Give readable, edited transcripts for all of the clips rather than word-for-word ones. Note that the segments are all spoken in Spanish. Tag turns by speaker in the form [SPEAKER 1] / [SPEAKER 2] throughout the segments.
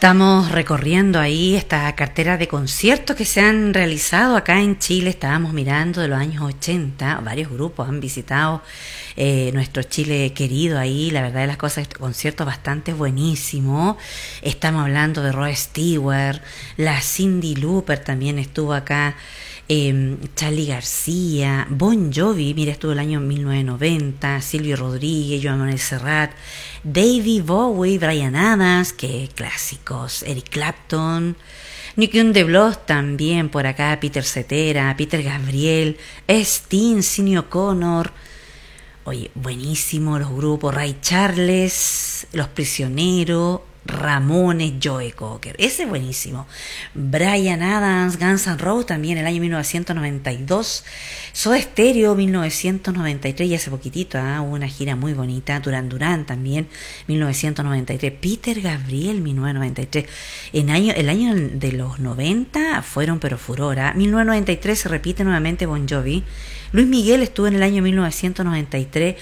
[SPEAKER 1] Estamos recorriendo ahí esta cartera de conciertos que se han realizado acá en Chile. Estábamos mirando de los años 80, varios grupos han visitado nuestro Chile querido ahí. La verdad de las cosas, este concierto bastante buenísimo. Estamos hablando de Rod Stewart, la Cyndi Lauper también estuvo acá, Charly García, Bon Jovi, mira, estuvo el año 1990, Silvio Rodríguez, Joan Manuel Serrat, David Bowie, Bryan Adams, que clásicos, Eric Clapton, Nick de Blues también por acá, Peter Cetera, Peter Gabriel, Sting, Sinéad O'Connor. Oye, buenísimo los grupos, Ray Charles, Los Prisioneros, Ramones, Joe Cocker, ese es buenísimo. Bryan Adams, Guns N' Roses también el año 1992, Soda Stereo 1993 y hace poquitito hubo una gira muy bonita. Duran Duran también 1993, Peter Gabriel 1993. El año de los 90 fueron pero furor. 1993 se repite nuevamente Bon Jovi. Luis Miguel estuvo en el año 1993,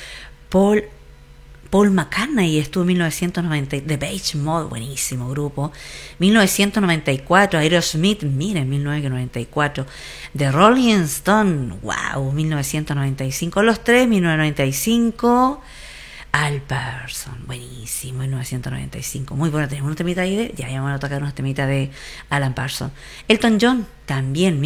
[SPEAKER 1] Paul McCartney estuvo en 1990, The Beach Mode, buenísimo grupo. 1994, Aerosmith, miren, 1994. The Rolling Stone, wow, 1995. Los Tres, 1995. Al Person, buenísimo, 1995. Muy bueno, tenemos un temita ahí ya vamos a tocar unos temitas de Alan Parsons. Elton John, también,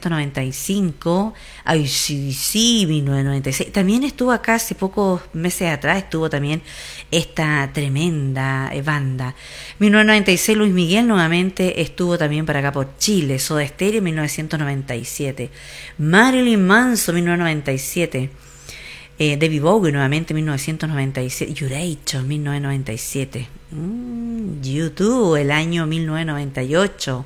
[SPEAKER 1] 1995. AC/DC, 1996. También estuvo acá hace pocos meses atrás, estuvo también esta tremenda banda. 1996, Luis Miguel nuevamente estuvo también para acá por Chile. Soda Stereo, 1997. Marilyn Manson, 1997. David Bowie nuevamente 1997, Juracho 1997, U2 el año 1998,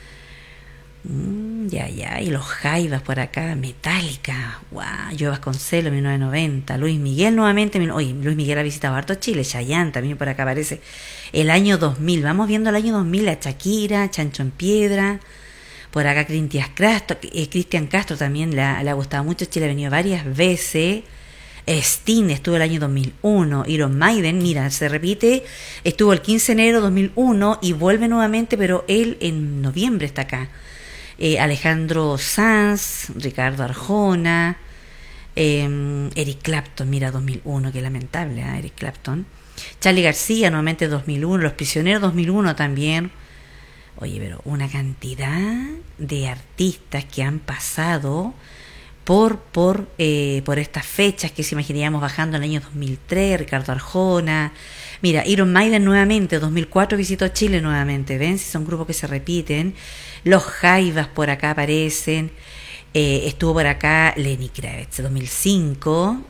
[SPEAKER 1] y los Jaivas por acá, Metallica, wow, Joe Vasconcelos 1990, Luis Miguel nuevamente, Luis Miguel ha visitado harto Chile, Chayanne también por acá aparece, el año 2000, vamos viendo el año 2000, a Shakira, Chancho en Piedra. Por acá Cristian Castro también le ha gustado mucho Chile, ha venido varias veces. Sting estuvo el año 2001, Iron Maiden, mira, se repite, estuvo el 15 de enero de 2001 y vuelve nuevamente, pero él en noviembre está acá. Alejandro Sanz, Ricardo Arjona, Eric Clapton, mira, 2001, qué lamentable, Eric Clapton. Charly García, nuevamente 2001, Los Prisioneros 2001 también. Oye, pero una cantidad de artistas que han pasado por estas fechas que se imaginaríamos bajando en el año 2003, Ricardo Arjona. Mira, Iron Maiden nuevamente, 2004 visitó Chile nuevamente, ven si son grupos que se repiten. Los Jaivas por acá aparecen. Estuvo por acá Lenny Kravitz, 2005.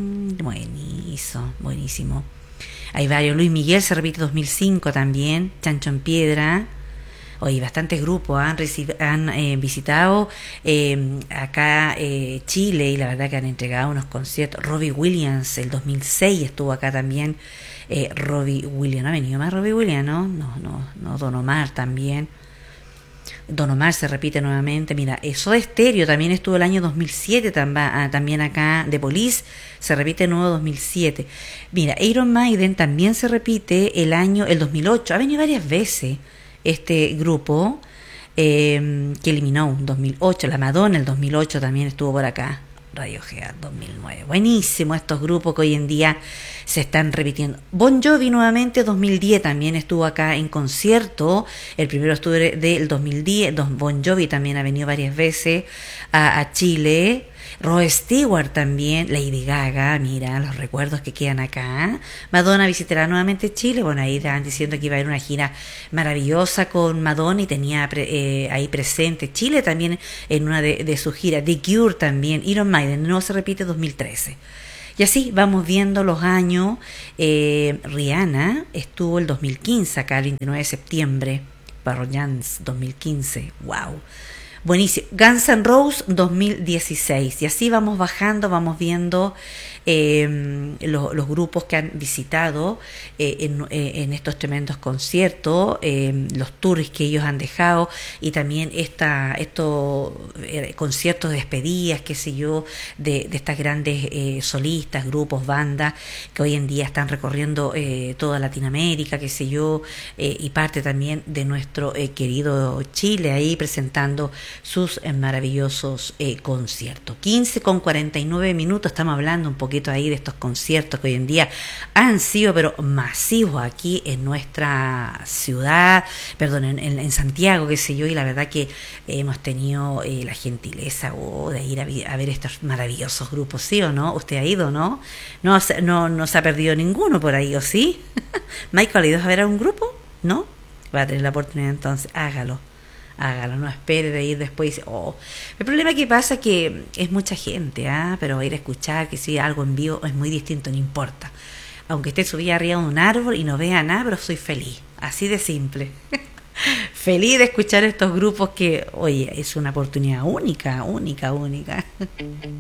[SPEAKER 1] Buenísimo. Hay varios. Luis Miguel se repite 2005 también. Chancho en Piedra. Oye, bastantes grupos han visitado acá Chile y la verdad que han entregado unos conciertos. Robbie Williams, el 2006 estuvo acá también. Robbie Williams, ¿no ha venido más Robbie Williams? No, Don Omar también. Don Omar se repite nuevamente. Mira, Soda Stereo también estuvo el año 2007 también acá. The Police se repite nuevo 2007. Mira, Iron Maiden también se repite el 2008. Ha venido varias veces este grupo que eliminó en 2008, la Madonna el 2008 también estuvo por acá, Radiohead 2009, buenísimo estos grupos que hoy en día se están repitiendo. Bon Jovi nuevamente 2010 también estuvo acá en concierto, el 1 de octubre del 2010, Bon Jovi también ha venido varias veces a Chile. Rod Stewart también, Lady Gaga, mira los recuerdos que quedan acá. Madonna visitará nuevamente Chile, bueno, ahí estaban diciendo que iba a haber una gira maravillosa con Madonna y tenía ahí presente Chile también en una de sus giras. The Cure también, Iron Maiden, no se repite 2013. Y así vamos viendo los años. Rihanna estuvo el 2015 acá, el 29 de septiembre, Pearl Jam 2015, wow. Buenísimo. Guns N' Roses 2016. Y así vamos bajando, vamos viendo los grupos que han visitado en estos tremendos conciertos, los tours que ellos han dejado y también estos conciertos de despedidas, qué sé yo, de estas grandes solistas, grupos, bandas que hoy en día están recorriendo toda Latinoamérica, qué sé yo, y parte también de nuestro querido Chile ahí presentando sus maravillosos conciertos. 15:49, estamos hablando un poquito ahí de estos conciertos que hoy en día han sido pero masivos aquí en nuestra ciudad, perdón, en Santiago, qué sé yo, y la verdad que hemos tenido la gentileza de ir a ver estos maravillosos grupos, ¿sí o no? ¿Usted ha ido, no? No se ha perdido ninguno por ahí, ¿o sí? Michael, ¿ha ido a ver a un grupo? ¿No? Va a tener la oportunidad entonces, hágalo, no espere de ir después y dice, oh. El problema que pasa es que es mucha gente, pero ir a escuchar que si algo en vivo es muy distinto, no importa. Aunque esté subida arriba de un árbol y no vea nada, pero soy feliz, así de simple. Feliz de escuchar estos grupos que, oye, es una oportunidad única.